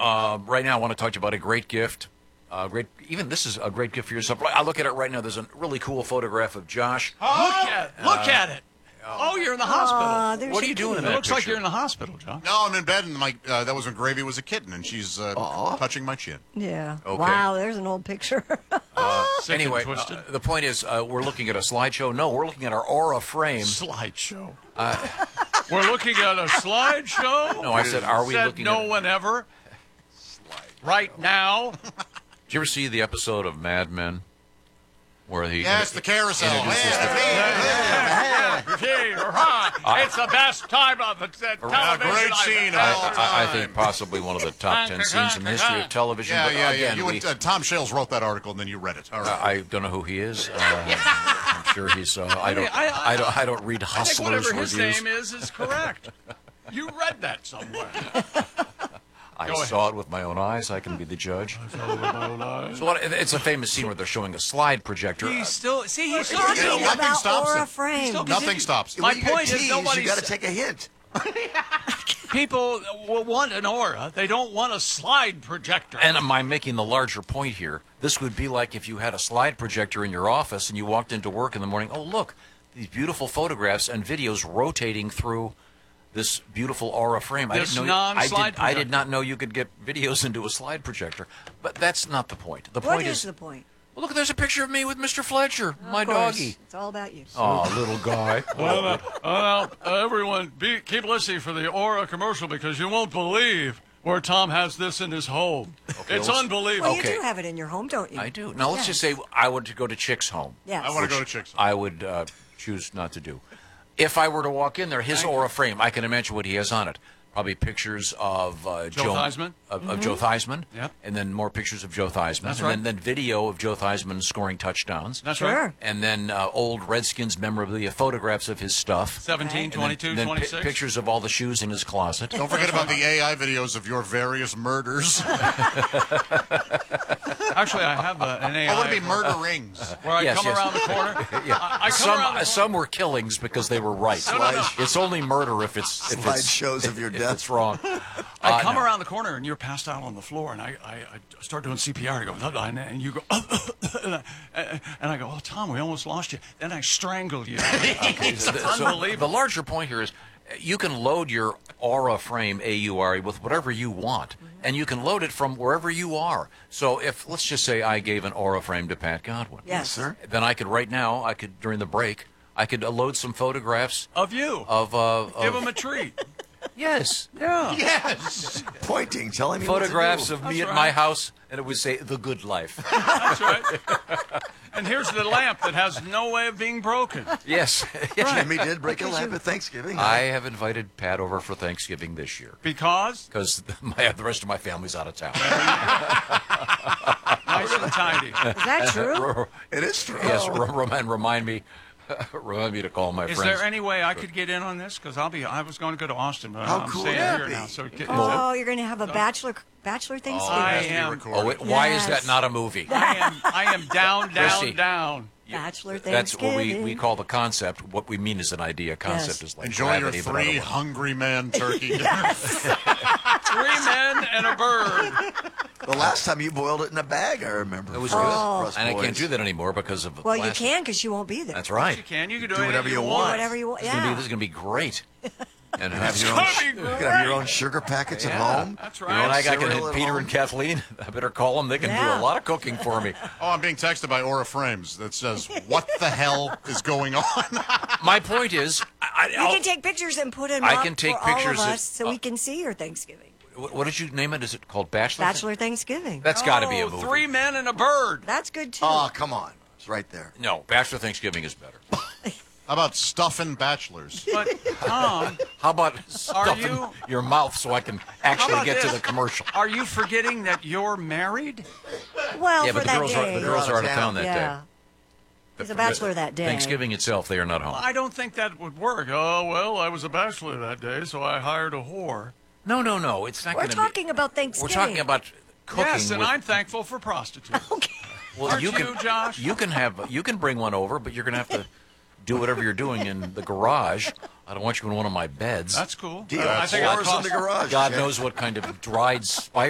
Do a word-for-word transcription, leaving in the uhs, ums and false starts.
uh, right now I want to talk to you about a great gift. Uh, great, even this is a great gift for yourself. I look at it right now. There's a really cool photograph of Josh. Look at it. Look uh, at it. Oh, you're in the hospital. Uh, what are you doing in that It looks picture? like you're in the hospital, John. No, I'm in bed, and my uh, that was when Gravy was a kitten, and she's uh, touching my chin. Yeah. Okay. Wow, there's an old picture. uh, Sick and anyway, twisted. uh, the point is, uh, we're looking at a slideshow. No, we're looking at our Aura frame. Slideshow. Uh, We're looking at a slideshow? No, I said, are we said looking no at... one ever. Right now. Did you ever see the episode of Mad Men? Where he Yes, the carousel. introduces Yeah, the- Hey, hurrah. It's the best time of the television. A great I've scene. ever I, all I, I time. think possibly one of the top ten scenes in the history of television. Yeah, but yeah, yeah. again, You we, and, uh, Tom Shales wrote that article, and then you read it. All uh, right. I don't know who he is. Uh, I'm sure he's. Uh, I don't. I- I- I don't. I don't read I think Hustlers whatever his reviews. name is is correct. You read that somewhere. I Go saw it with my own eyes. I can be the judge. So what, it's a famous scene where they're showing a slide projector. He's still, see, he's Talking still, nothing about stops Aura it. frame. Still- Nothing stops. My When you get point is teased, nobody's- you got to take a hint. people will want an aura. They don't want a slide projector. And am I making the larger point here? This would be like if you had a slide projector in your office and you walked into work in the morning. Oh, look, these beautiful photographs and videos rotating through this beautiful Aura frame. I This didn't know. I non-slide did, I did projector. not know you could get videos into a slide projector. But that's not the point. The What point is is, the point? well, look, there's a picture of me with Mister Fletcher, my Of course. doggy. It's all about you. Oh, little guy. Well, uh, well uh, everyone, be, keep listening for the Aura commercial because you won't believe where Tom has this in his home. it's let's- unbelievable. Well, you Okay. do have it in your home, don't you? I do. Now, let's Yes. just say I were to go to Chick's home. Yes. I want to go to Chicks. I would uh, choose not to do. If I were to walk in there, his Aura frame, I can imagine what he has on it. Probably pictures of uh, Joe Theismann? of, of Joe Theismann, Yep. and then more pictures of Joe Theismann, That's and right. then, then video of Joe Theismann scoring touchdowns, That's Sure. right. and then uh, old Redskins memorabilia, photographs of his stuff, seventeen, and then, twenty-two, and then pi- twenty-six. pictures of all the shoes in his closet. Don't forget about the A I videos of your various murders. Actually, I have a, an A I. I want to be murder rings. Where I Yes, come yes. around the corner. Yeah. I, I come some around the some were killings because they were right. No, no, no. It's only murder if it's if it's, Slideshows of your if death. it's wrong. I Uh, come no. around the corner and you're passed out on the floor, and I, I, I start doing C P R. I go, and you go, and I go, oh, Tom, we almost lost you. Then I strangle you. It's So the unbelievable. larger point here is you can load your Aura frame, A U R E, with whatever you want, and you can load it from wherever you are. So if, let's just say I gave an Aura frame to Pat Godwin. Yes. Sir? Then I could, right now, I could, during the break, I could uh, load some photographs Of you. of, uh, Give of him a treat. yes, Yeah. Yes. Pointing, telling me what to photographs do. of me That's at right. my house, and it would say, the good life. That's right. And here's the lamp that has no way of being broken. Yes. Jimmy did break a lamp at Thanksgiving. I have invited Pat over for Thanksgiving this year Because because my, the rest of my family's out of town. nice and tidy. Is that true? It is true. Yes, rem- and remind me, remind me to call my Is friends. there any way I could get in on this? Because I'll be. I was going to go to Austin, but How I'm cool staying would that here be? now. So get, Oh, you're going to have a bachelor bachelor Thanksgiving. I Has to be am. recorded. Oh, wait, why is that Yes. not a movie? I am. I am down, down, Chrissy. down. Bachelor That's what we, Thanksgiving. we call the concept. What we mean is an idea. Concept Yes. is like Enjoy your gravity, but I don't three want- hungry man turkey dinners. Three men and a bird. The last time you boiled it in a bag, I remember. It was for good, us- for us and I can't boys. do that anymore because of. Well, you last- can because you won't be there. That's right. You can. You can do, Do whatever anything you you want. Whatever you want. This is gonna be- Yeah. this is going to be great. And Have your It's own, gonna sh- be you can have your own sugar packets at Yeah. home. That's your right. own And I, I can cereal hit at Peter home. and Kathleen. I better call them. They can Yeah. do a lot of cooking for me. Oh, I'm being texted by Aura Frames that says, "What the hell is going on?" My point is, I, You I'll- can take pictures and put them I up can take for all pictures of of- us so we can see your Thanksgiving. what, what did you name it? Is it called Bachelor? Bachelor Thanksgiving. That's got to be a Oh, movie. three men and a bird. That's good too. Oh, come on. It's right there. No, Bachelor Thanksgiving is better. How about stuffing bachelors? But Tom, How about stuffing you- your mouth so I can actually about get to this? the commercial? are you forgetting that you're married? well, Yeah, for but the that girls, day. are, the girls are out of town that yeah. day. He's a bachelor that day. Thanksgiving itself, they are not home. I don't think that would work. Oh well, I was a bachelor that day, so I hired a whore. No, no, no. It's not We're going to talking be. about We're Thanksgiving. talking about cooking. Yes, and with, I'm thankful for prostitutes. Okay. well, Aren't you, you, can, Josh? You can have. You can bring one over, but you're going to have to do whatever you're doing in the garage. I don't want you in one of my beds. That's cool. Deal. I think I'll Floors in cost the garage. God Jack. knows what kind of dried spider